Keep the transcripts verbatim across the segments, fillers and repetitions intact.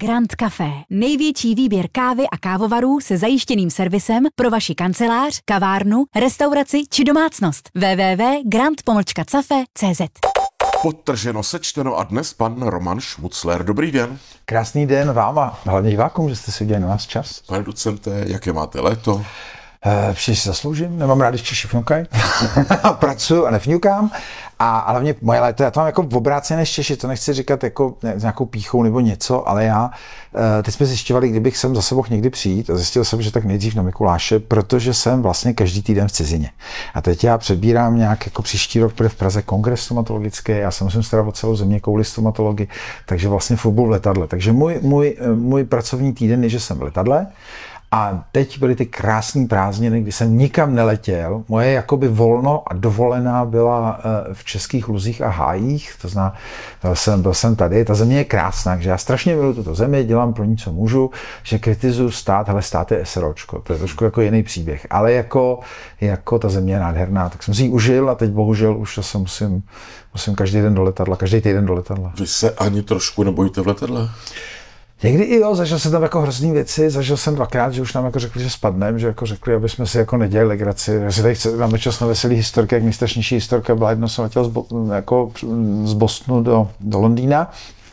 Grand Café. Největší výběr kávy a kávovarů se zajištěným servisem pro vaši kancelář, kavárnu, restauraci či domácnost. w w w tečka grand cafe tečka c z. Podtrženo, sečteno a dnes pan Roman Šmucler. Dobrý den. Krásný den vám a hlavně divákům, že jste si udělali na nás čas. Pane docente, jaké máte léto? E, Příště si zasloužím, nemám rád, když Češi fňukají. Pracuju a nefňukám. A hlavně moje léto, já to mám jako obrácené než Češi, to nechci říkat jako s nějakou pýchou nebo něco, ale já, teď jsme zjišťovali, kdybych sem zase mohl někdy přijít a zjistil jsem, že tak nejdřív na Mikuláše, protože jsem vlastně každý týden v cizině. A teď já přebírám nějak jako příští rok, bude v Praze kongres stomatologický, já se musím starat o celou země kvůli stomatologii, takže vlastně furt budu v letadle. Takže můj, můj, můj pracovní týden je, že jsem v letadle. A teď byly ty krásné prázdniny, kdy jsem nikam neletěl. Moje jakoby volno a dovolená byla v Českých Luzích a Hájích, to znamená, byl jsem, byl jsem tady. Ta země je krásná, takže já strašně miluji tuto zemi, dělám pro ní, co můžu, že kritizuju stát, ale stát je SROčko, to je trošku jako jiný příběh, ale jako, jako ta země je nádherná, tak jsem si ji užil a teď bohužel už se musím, musím každý den do letadla, každý týden do letadla. Vy se ani trošku nebojíte v letadle? Někdy i jo, zažil jsem tam jako hrozný věci, zažil jsem dvakrát, že už nám jako řekli, že spadneme, že jako řekli, aby jsme si jako nedělali legraci. Já si tady chci, máme čas na veselý historky, jak nejstrašnější historka byla, jednou jsem letěl z, Bo- jako z Bostonu do, do Londýna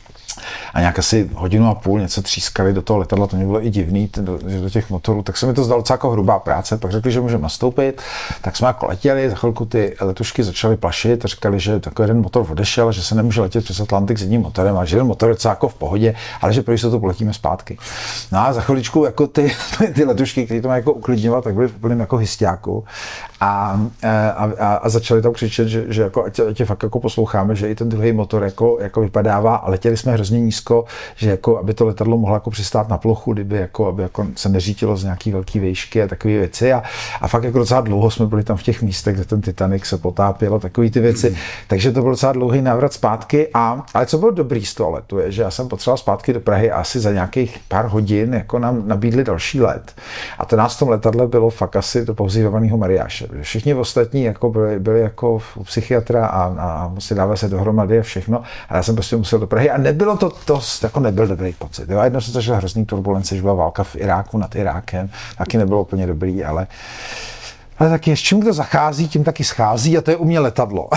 a nějak asi hodinu a půl něco třískali do toho letadla, to mě bylo i divný, do, do těch motorů, tak se mi to zdalo docela jako hrubá práce, pak řekli, že můžeme nastoupit, tak jsme jako letěli, za chvilku ty letušky začaly plašit a říkali, že takový jeden motor odešel, že se nemůže letět přes Atlantik s jedním motorem a že jeden motor je docela jako v pohodě, ale že pro jistotu poletíme zpátky. No a za chviličku jako ty, ty letušky, které to mají jako uklidňovat, tak byly v úplném jako hystiáku a, a, a, a začali tam křičet, že, že jako, ať, ať fakt jako posloucháme, že i ten druhý motor jako, jako vypadává a letěli jsme hrozně nízko, že jako, aby to letadlo mohlo jako přistát na plochu, kdyby jako, aby jako se neřítilo z nějaký velký výšky a takové věci a, a fakt jako docela dlouho jsme byli tam v těch místech, kde ten Titanic se potápěl a takové ty věci, mm. takže to byl docela dlouhý návrat zpátky a, ale co bylo dobrý z toho letu je, že já jsem potřeboval zpátky do Prahy a asi za nějakých pár hodin jako nám nabídli další let a to nás v tom letadle bylo fakt asi do pauzírovaného Mariáše. Všichni ostatní jako byli, byli jako u psychiatra a, a museli dávat se dohromady a všechno a já jsem prostě musel do Prahy a nebylo to, to jako nebyl dobrý pocit. Jo? Jednou jsem zažil hrozný turbulence, že byla válka v Iráku nad Irákem, taky nebylo úplně dobrý, ale ale taky s čím to zachází, tím taky schází a to je u mě letadlo.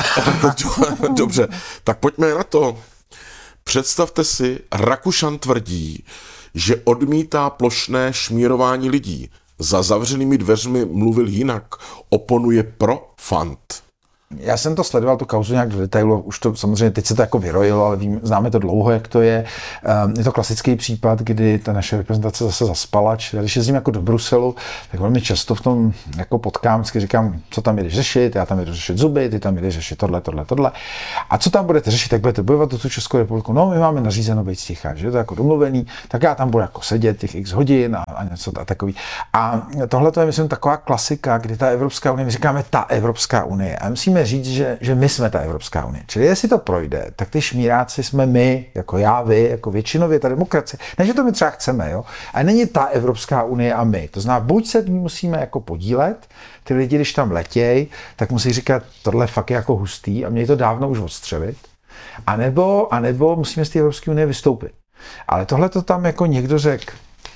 Dobře, tak pojďme na to. Představte si, Rakušan tvrdí, že odmítá plošné šmírování lidí. Za zavřenými dveřmi mluvil jinak, oponuje pro fant. Já jsem to sledoval, tu kauzu nějak do detailu, už to samozřejmě teď se to jako vyrojilo, ale vím, známe to dlouho, jak to je. Je to klasický případ, kdy ta naše reprezentace zase zaspala, čili když jezdím jako do Bruselu, tak velmi často v tom jako potkám, vždycky říkám, co tam jdeš řešit, já tam jdu řešit zuby, ty tam jdeš řešit tohle, tohle, tohle. A co tam budete řešit, tak budete bojovat do tu Českou republiku. No, my máme nařízeno být sticha, že je to jako domluvený, tak já tam budu jako sedět těch x hodin a, a něco takový. A tohle to je, myslím, taková klasika, kdy ta Evropská unie, my říkáme ta Evropská unie. A musíme říct, že, že my jsme ta Evropská unie. Čili jestli to projde, tak ty šmíráci jsme my, jako já, vy, jako většinově ta demokracie. Ne, že to my třeba chceme, jo. A není ta Evropská unie a my. To znamená, buď se v ní musíme jako podílet, ty lidi, když tam letěj, tak musí říkat, tohle fakt je jako hustý a měj to dávno už odstřelit. A nebo, a nebo musíme z té Evropské unie vystoupit. Ale tohle to tam jako někdo řekl.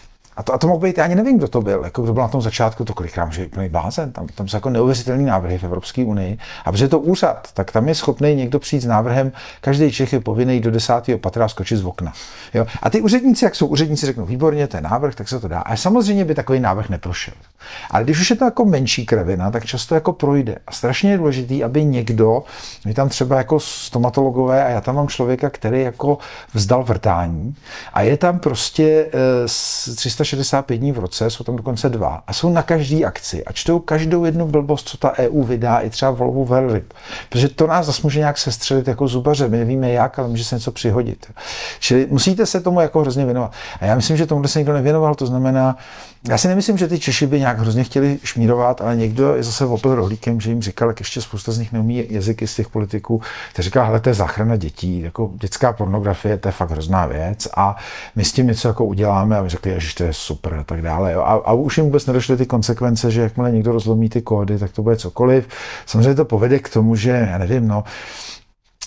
A to, a to mohl být, já ani nevím, kdo to byl, jako kdo byl na tom začátku, to kolikrát může být blázen, tam, tam jsou jako neuvěřitelný návrhy v Evropské unii. A protože je to úřad, tak tam je schopný někdo přijít s návrhem, každý Čech je povinný do desátého patra skočit z okna. Jo? A ty úředníci, jak jsou úředníci, řeknou, výborně, to je návrh, tak se to dá. A samozřejmě by takový návrh neprošel. Ale když už je to jako menší kravina, tak často jako projde. A strašně je důležitý, aby někdo, my tam třeba jako stomatologové, a já tam mám člověka, který jako vzdal vrtání, a je tam prostě e, tři sta šedesát pět dní v roce, jsou tam dokonce dva, a jsou na každý akci a čtou každou jednu blbost, co ta E U vydá, i třeba volbu velryb. Protože to nás zase může nějak sestřelit jako zubaře, my nevíme jak, ale může se něco přihodit. Čili musíte se tomu jako hrozně věnovat. A já myslím, že tomu se nikdo nevěnoval, to znamená, já si nemyslím, že ty Češi by nějak hrozně chtěli šmírovat, ale někdo je zase opil rohlíkem, že jim říkal, jak ještě spousta z nich neumí jazyky z těch politiků, který říká, hele, to je záchrana dětí, jako dětská pornografie, to je fakt hrozná věc a my s tím něco jako uděláme a my řekli, že to je super a tak dále. A, a už jim vůbec nedošly ty konsekvence, že jakmile někdo rozlomí ty kódy, tak to bude cokoliv. Samozřejmě to povede k tomu, že, já nevím, no,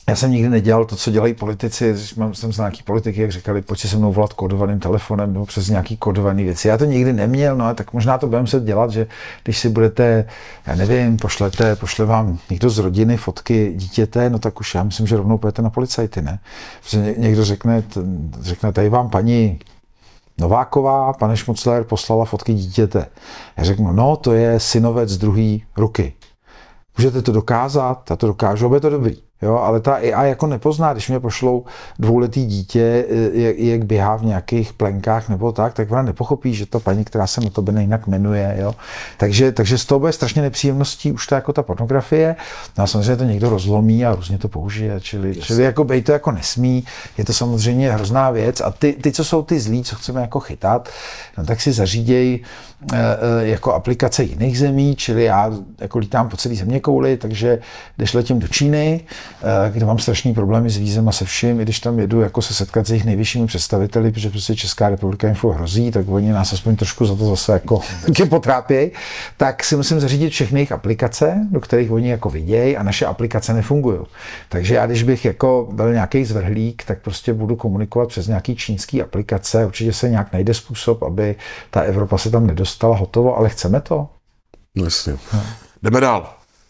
Já jsem nikdy nedělal to, co dělají politici. Mám jsem znal nějaký politiky, jak říkali, pojď si se mnou volat kódovaným telefonem nebo přes nějaký kódovaný věci. Já to nikdy neměl, no tak možná to budeme se dělat, že když si budete, já nevím, pošlete, pošle vám někdo z rodiny fotky dítěte, no tak už já myslím, že rovnou půjdete na policajty, ne? Protože někdo řekne, řekne, tady vám paní Nováková, pane Šmucler, poslala fotky dítěte. Já řeknu, no to je synovec druhé ruky. Můžete to dokázat, já to dokážu, aby je to dobrý. Jo, ale ta A I jako nepozná, když mě pošlou dvouletý dítě, jak, jak běhá v nějakých plenkách nebo tak, tak ona nepochopí, že to paní, která se na to jinak jmenuje. Jo. Takže, takže z toho bude strašně nepříjemností už ta, jako ta pornografie. No a samozřejmě to někdo rozlomí a různě to použije. Čili, yes. čili jako bej to jako nesmí. Je to samozřejmě hrozná věc. A ty, ty co jsou ty zlí, co chceme jako chytat, no tak si zaříděj jako aplikace jiných zemí, čili já jako lítám po celé zeměkouli, takže když letím do Číny, kde mám strašný problémy s vízem a se vším, i když tam jedu jako se setkat s jejich nejvyššími představiteli, protože prostě Česká republika jim hrozí, tak oni nás aspoň trošku za to zase jako potrápějí, tak si musím zařídit všechny jejich aplikace, do kterých oni jako vidějí a naše aplikace nefungují. Takže já, když bych jako byl nějaký zvrhlík, tak prostě budu komunikovat přes nějaký čínský aplikace, určitě se nějak najde způsob, aby ta Evropa se tam nedostala, hotovo, ale chceme to? No jasně. No. Jdeme dál.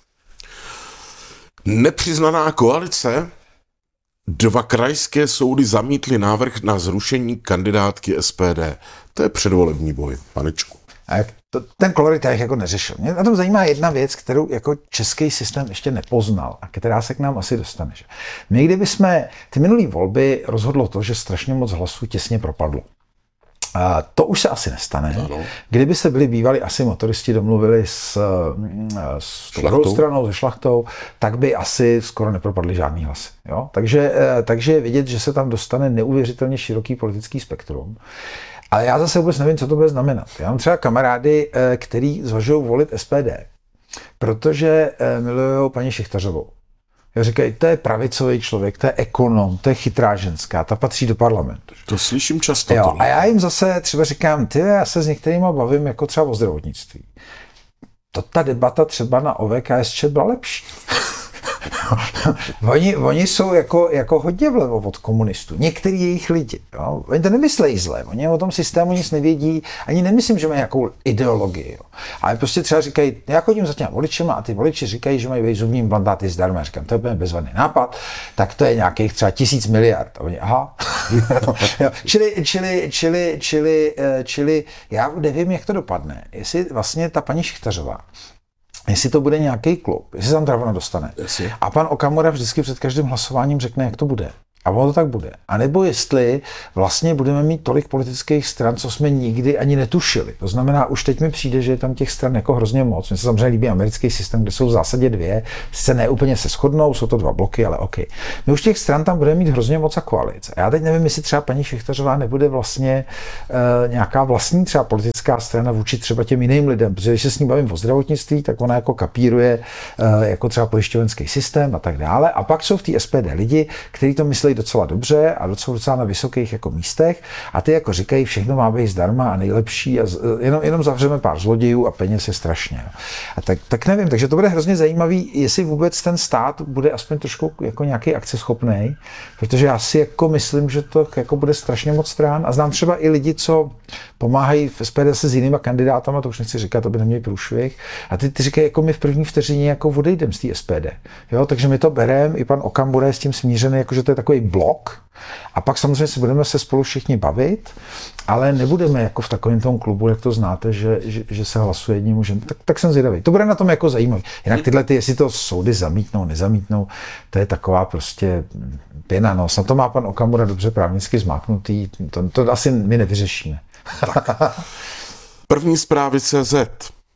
Nepřiznaná koalice. Dva krajské soudy zamítly návrh na zrušení kandidátky S P D. To je předvolební boj, panečku. A jak to, ten kolorit já jako neřešil. Mě na tom zajímá jedna věc, kterou jako český systém ještě nepoznal a která se k nám asi dostane. Že? My kdybychom ty minulý volby rozhodlo to, že strašně moc hlasů těsně propadlo. A to už se asi nestane. Ano. Kdyby se byli bývali asi motoristi domluvili s, s druhou stranou, se šlachtou, tak by asi skoro nepropadly žádný hlasy. Jo? Takže, takže je vidět, že se tam dostane neuvěřitelně široký politický spektrum. Ale já zase vůbec nevím, co to bude znamenat. Já mám třeba kamarády, který zvažují volit S P D, protože milují paní Šichtařovou. Já říkají, to je pravicový člověk, to je ekonom, to je chytrá ženská, ta patří do parlamentu. To slyším často. Jo, a já jim zase třeba říkám, ty, já se s některýma bavím jako třeba o zdravotnictví. To ta debata třeba na O V K S Č byla lepší. oni, oni jsou jako, jako hodně vlevo od komunistů. Některý jejich lidi. Jo? Oni to nemyslejí zle. Oni o tom systému nic nevědí. Ani nemyslím, že mají nějakou ideologii. Jo? Ale prostě třeba říkají, já chodím za těma voličema a ty voliči říkají, že mají být zubní implantáty zdarma. Já říkám, to je bezvadný nápad. Tak to je nějakých třeba tisíc miliard. A oni, aha. čili, čili, čili, čili, čili já nevím, jak to dopadne. Jestli vlastně ta paní Šichtařová, jestli to bude nějaký klub, jestli se tam teda ona dostane. Jestli. A pan Okamura vždycky před každým hlasováním řekne, jak to bude. A ono to tak bude. A nebo jestli vlastně budeme mít tolik politických stran, co jsme nikdy ani netušili. To znamená, už teď mi přijde, že je tam těch stran jako hrozně moc. Mně se samozřejmě líbí americký systém, kde jsou v zásadě dvě. Sice ne úplně se shodnou, jsou to dva bloky, ale OK. My už těch stran tam budeme mít hrozně moc a koalic. A já teď nevím, jestli třeba paní Šichtařová nebude vlastně uh, nějaká vlastní třeba politická strana vůči třeba těm jiným lidem, protože když se s ní bavím o zdravotnictví, tak ona jako kapíruje uh, jako třeba pojišťovenský systém a tak dále. A pak jsou v té S P D lidi, kteří to myslí docela dobře a docela, docela na vysokých jako místech a ty jako říkají, všechno má být zdarma a nejlepší a z, jenom, jenom zavřeme pár zlodějů a peněz je strašně. A tak, tak nevím, takže to bude hrozně zajímavý, jestli vůbec ten stát bude aspoň trošku jako nějaký akceschopný, protože já si jako myslím, že to jako bude strašně moc stran a znám třeba i lidi, co pomáhají v S P D se s jinýma kandidátama, to už nechci říkat, to by neměli průšvih. A ty, ty říkají, jako my v první vteřině jako odejdem z té S P D. Jo, takže my to bereme, i pan Okamura je s tím smířený, jakože to je takový blok. A pak samozřejmě si budeme se spolu všichni bavit, ale nebudeme jako v takovém tom klubu, jak to znáte, že, že, že se hlasuje jedním mužem. Tak, tak jsem zvědavý. To bude na tom jako zajímavý. Jinak tyhle, ty, jestli to soudy zamítnou, nezamítnou, to je taková prostě pěna nos. Na to má pan Okamura dobře právnicky zmáknutý, to, to asi my nevyřešíme. Tak. První zprávy C Z.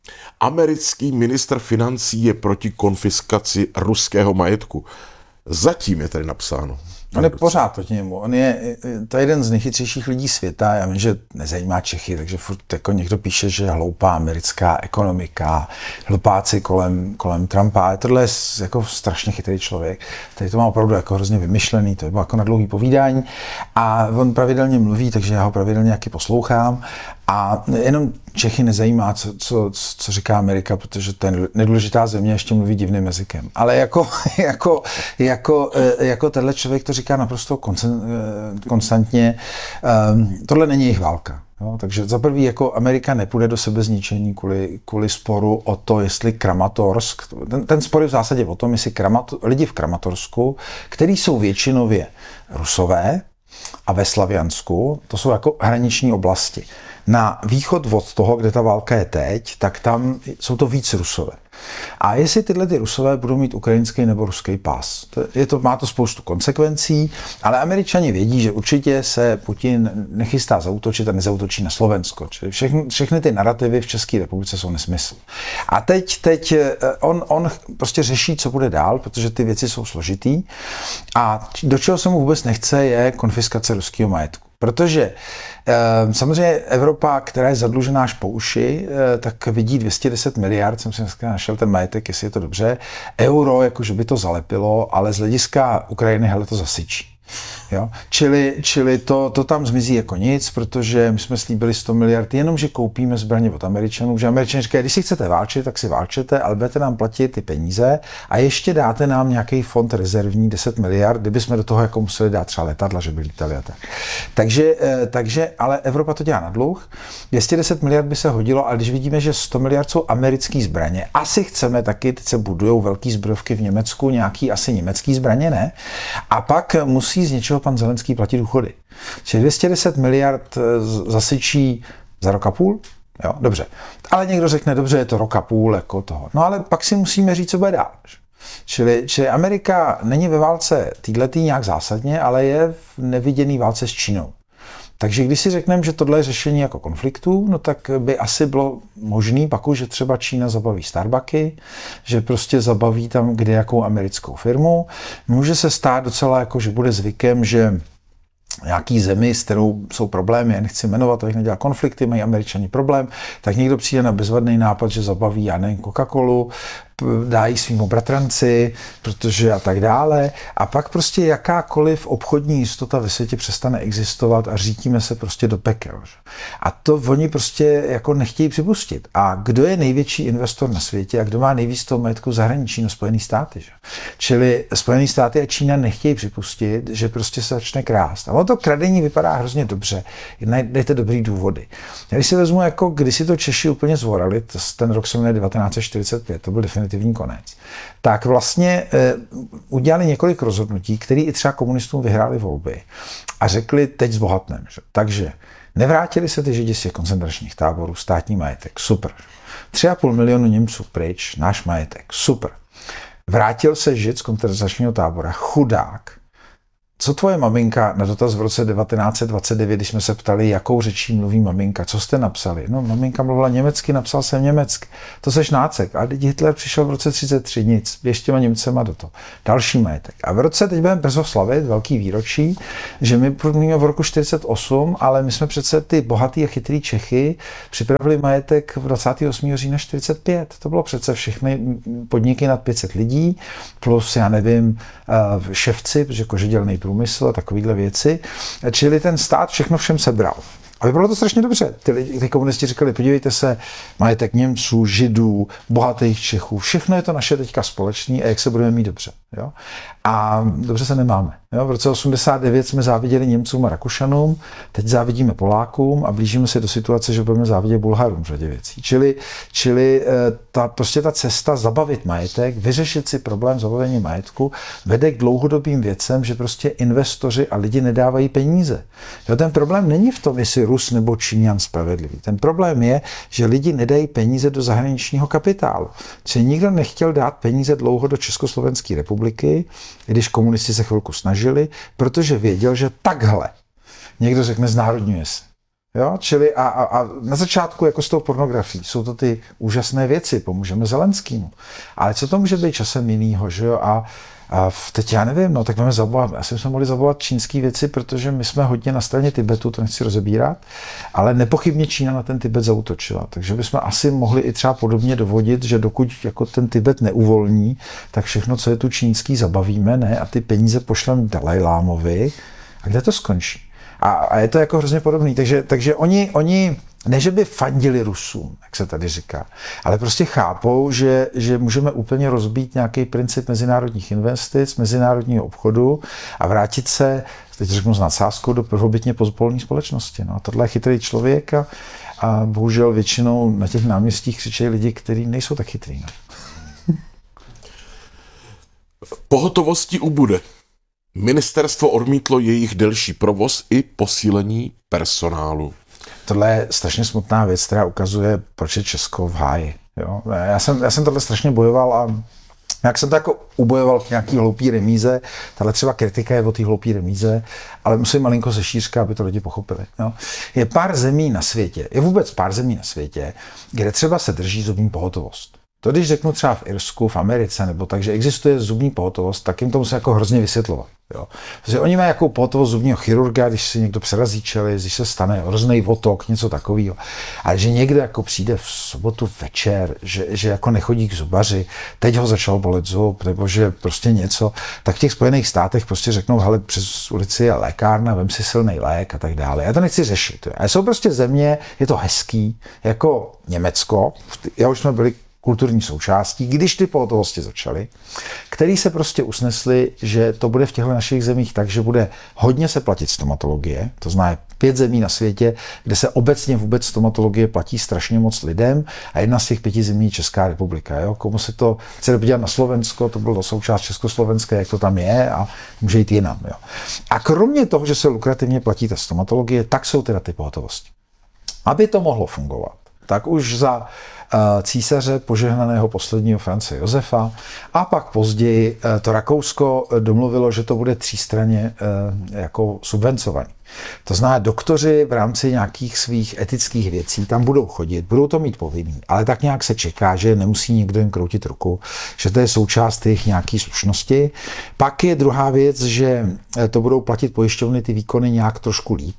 Americký ministr financí je proti konfiskaci ruského majetku. Zatím je tady napsáno. On je pořád proti němu. On je, to je jeden z nejchytřejších lidí světa. Já vím, že nezajímá Čechy, takže furt jako někdo píše, že je hloupá americká ekonomika, hlupáci kolem, kolem Trumpa. Tohle je jako strašně chytrý člověk. Tady to má opravdu jako hrozně vymyšlený, to je jako na dlouhý povídání. A on pravidelně mluví, takže já ho pravidelně nějaký poslouchám. A jenom Čechy nezajímá, co, co, co říká Amerika, protože to je nedůležitá země, ještě mluví divným jazykem. Ale jako, jako, jako, jako tenhle člověk to říká naprosto konstantně, tohle není jejich válka. Jo, takže za prvý jako Amerika nepůjde do sebezničení kvůli, kvůli sporu o to, jestli Kramatorsk, ten, ten spor je v zásadě o tom, jestli Kramator, lidi v Kramatorsku, který jsou většinově Rusové a ve Slaviansku, to jsou jako hraniční oblasti. Na východ od toho, kde ta válka je teď, tak tam jsou to víc Rusové. A jestli tyhle ty Rusové budou mít ukrajinský nebo ruský pás, to, je to, má to spoustu konsekvencí, ale Američani vědí, že určitě se Putin nechystá zaútočit a nezautočí na Slovensko. Čili všechny, všechny ty narrativy v České republice jsou nesmysl. A teď, teď on, on prostě řeší, co bude dál, protože ty věci jsou složitý. A do čeho se mu vůbec nechce, je konfiskace ruského majetku. Protože e, samozřejmě Evropa, která je zadlužená až po uši, e, tak vidí dvě stě deset miliard, jsem si dneska našel ten majetek, jestli je to dobře, euro, jakože by to zalepilo, ale z hlediska Ukrajiny, hele, to zasyčí. Jo? Čili, čili to, to tam zmizí jako nic, protože my jsme slíbili sto miliard, jenom že koupíme zbraně od Američanů, že Američané říkají, když si chcete válčit, tak si válčete, ale budete nám platit ty peníze a ještě dáte nám nějaký fond rezervní deset miliard, kdyby jsme do toho jako museli dát třeba letadla, že by lítali a tak. Takže, takže, ale Evropa to dělá na dluh, dvě stě deset miliard by se hodilo, ale když vidíme, že sto miliard jsou americké zbraně, asi chceme taky, teď se budujou velký zbrojovky v Německu, nějaký asi německý zbraně, ne? A pak musí z něčeho pan Zelenský platí důchody. Čili dvě stě deset miliard zasyčí za rok a půl? Jo, dobře. Ale někdo řekne, dobře, je to rok a půl jako toho. No ale pak si musíme říct, co bude dál. Čili, čili Amerika není ve válce týhletý nějak zásadně, ale je v neviděný válce s Čínou. Takže když si řekneme, že tohle je řešení jako konfliktu, no tak by asi bylo možný pak už, že třeba Čína zabaví Starbucky, že prostě zabaví tam kde jakou americkou firmu. Může se stát docela jako, že bude zvykem, že nějaký zemi, s kterou jsou problémy, já nechci jmenovat, abych nedělal konflikty, mají Američani problém, tak někdo přijde na bezvadný nápad, že zabaví, já nevím, Coca-Colu, dají svýmu bratranci, protože a tak dále. A pak prostě jakákoliv obchodní jistota ve světě přestane existovat a řítíme se prostě do pekel. Že? A to oni prostě jako nechtějí připustit. A kdo je největší investor na světě a kdo má nejvíc toho majetku v zahraničí? No Spojený státy. Že? Čili Spojený státy a Čína nechtějí připustit, že prostě se začne krást. A ono to kradení vypadá hrozně dobře. Najdete dobrý důvody. Když si vezmu, jako když si to Češi úplně zvorali, ten rok se jmenuje devatenáct set čtyřicet pět, to byl definitivní konec, tak vlastně e, udělali několik rozhodnutí, které i třeba komunistům vyhráli volby a řekli, teď zbohatneme. Takže nevrátili se ty Židi z těch koncentračních táborů, státní majetek, super. Tři a půl milionu Němců pryč, náš majetek, super. Vrátil se Žid z koncentračního tábora, chudák. Co tvoje maminka, na dotaz v roce devatenáct set dvacet devět, když jsme se ptali, jakou řečí mluví maminka, co jste napsali? No, maminka mluvila německy, napsal jsem německy. To seš nácek. A teď Hitler přišel v roce třicet tři, nic, běž těma Němcema do toho. Další majetek. A v roce, teď budeme brzo slavit, velký výročí, že my mluvíme v roku čtyřicet osm, ale my jsme přece ty bohatý a chytrý Čechy připravili majetek v dvacátého osmého října čtyřicet pět. To bylo přece všechny podniky nad pět set lidí, plus, já nevím, ševci, protože kožedělnej průmysl a takovýhle věci. Čili ten stát všechno všem sebral. A vypadalo to strašně dobře. Ty, lidi, ty komunisti říkali, podívejte se, majetek Němců, Židů, bohatých Čechů, všechno je to naše teďka společný a jak se budeme mít dobře. Jo? A dobře se nemáme. Jo? V roce osmdesát devět jsme záviděli Němcům a Rakušanům, teď závidíme Polákům a blížíme se do situace, že budeme závidět Bulharům v řadě věcí. Čili, čili ta, prostě ta cesta zabavit majetek, vyřešit si problém zabavení majetku, vede k dlouhodobým věcem, že prostě investoři a lidi nedávají peníze. Jo? Ten problém není v tom, jestli Rus nebo Číňan spravedlivý. Ten problém je, že lidi nedají peníze do zahraničního kapitálu. Čili nikdo nechtěl dát peníze dlouho do Československé republiky, když komunisti se chvilku snažili, protože věděl, že takhle někdo řekne znárodňuje se. Jo? Čili a, a, a na začátku jako s tou pornografií jsou to ty úžasné věci, pomůžeme Zelenskému. Ale co to může být časem jinýho, že jo? A A teď já nevím, no tak máme zabavovat, asi jsme mohli zabavovat čínské věci, protože my jsme hodně na straně Tibetu, to nechci rozebírat, ale nepochybně Čína na ten Tibet zaútočila. Takže bychom asi mohli i třeba podobně dovodit, že dokud jako ten Tibet neuvolní, tak všechno, co je tu čínský, zabavíme, ne? A ty peníze pošleme Dalajlámovi. A kde to skončí? A, a je to jako hrozně podobný. Takže, takže oni, oni Ne, že by fandili Rusům, jak se tady říká, ale prostě chápou, že, že můžeme úplně rozbít nějaký princip mezinárodních investic, mezinárodního obchodu a vrátit se, teď řeknu s nadsázkou, do prvobytně pozpolní společnosti. No, tohle je chytrý člověk a, a bohužel většinou na těch náměstích křičejí lidi, kteří nejsou tak chytrý. No. Pohotovosti ubude. Ministerstvo odmítlo jejich delší provoz i posílení personálu. Tohle je strašně smutná věc, která ukazuje, proč je Česko v háji. Jo? Já, jsem, já jsem tohle strašně bojoval a jak jsem to jako ubojoval k nějaký hloupý remíze, tahle třeba kritika je o té hloupý remíze, ale musím malinko se šířka, aby to lidi pochopili. Jo? Je pár zemí na světě, je vůbec pár zemí na světě, kde třeba se drží zubní pohotovost. To, když řeknu třeba v Irsku, v Americe, nebo tak, že existuje zubní pohotovost, tak jim to musím jako hrozně vysvětlovat. Jo. Protože oni mají jako pohotovost zubního chirurga, když si někdo přerazí čelist, když se stane hrozný otok, něco takového. Ale že někdo jako přijde v sobotu večer, že, že jako nechodí k zubaři, teď ho začal bolet zub, nebo že prostě něco, tak v těch Spojených státech prostě řeknou, hele, přes ulici je lékárna, vem si silný lék a tak dále. Já to nechci řešit. Ale jsou prostě země, je to hezký, jako Německo, já už jsme byli kulturní součástí, když ty pohotovosti začaly, který se prostě usnesli, že to bude v těchto našich zemích tak, že bude hodně se platit stomatologie, to znamená pět zemí na světě, kde se obecně vůbec stomatologie platí strašně moc lidem a jedna z těch pěti zemí je Česká republika. Jo? Komu se to chce podívat na Slovensko, to bylo součást Československé, jak to tam je a může jít jinam. Jo? A kromě toho, že se lukrativně platí ta stomatologie, tak jsou teda ty pohotovosti. Aby to mohlo fungovat, tak už za císaře požehnaného posledního France Josefa a pak později to Rakousko domluvilo, že to bude třístranně jako subvencovaný. To znamená, doktoři v rámci nějakých svých etických věcí tam budou chodit, budou to mít povinný, ale tak nějak se čeká, že nemusí nikdo jim kroutit ruku, že to je součást jejich nějaký slušnosti. Pak je druhá věc, že to budou platit pojišťovny ty výkony nějak trošku líp.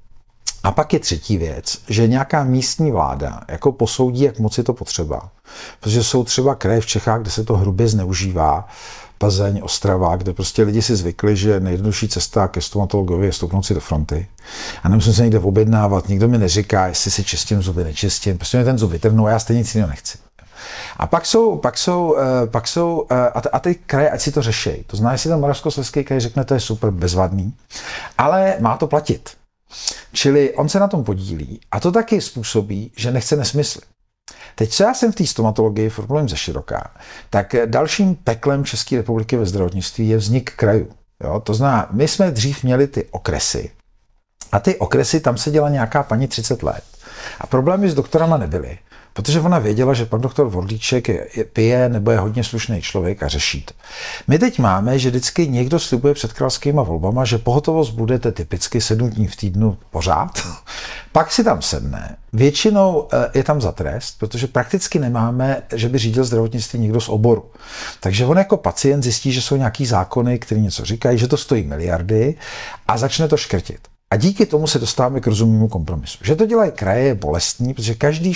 A pak je třetí věc, že nějaká místní vláda jako posoudí, jak moc je to potřeba. Protože jsou třeba kraje v Čechách, kde se to hrubě zneužívá, Plzeň, Ostrava, kde prostě lidi si zvykli, že nejjednodušší cesta ke stomatologovi je stoupnout si do fronty. A nemusím se někde objednávat, nikdo mi neříká, jestli si čistím zuby, nečistím, prostě mě ten zub vytrhnou a já stejně nic jiného nechci. A pak jsou, pak jsou, pak jsou a ty kraje, ať si to řešejí. To znamená, jestli ten Moravskoslezský kraj řekne, to je super bezvadný, ale má to platit. Čili on se na tom podílí a to taky způsobí, že nechce nesmysly. Teď, co já jsem v té stomatologii, formulujím ze široká, tak dalším peklem České republiky ve zdravotnictví je vznik krajů. Jo? To znamená, my jsme dřív měli ty okresy a ty okresy, tam seděla nějaká paní třicet let a problémy s doktorama nebyly. Protože ona věděla, že pan doktor Vorlíček je, je, pije nebo je hodně slušný člověk a řeší to. My teď máme, že vždycky někdo slibuje před králskýma volbama, že pohotovost budete typicky sedm dní v týdnu pořád. Pak si tam sedne. Většinou je tam za trest, protože prakticky nemáme, že by řídil zdravotnictví někdo z oboru. Takže on jako pacient zjistí, že jsou nějaký zákony, které něco říkají, že to stojí miliardy a začne to škrtit. A díky tomu se dostáváme k rozumnému kompromisu. Že to dělají kraje je bolestný, protože každý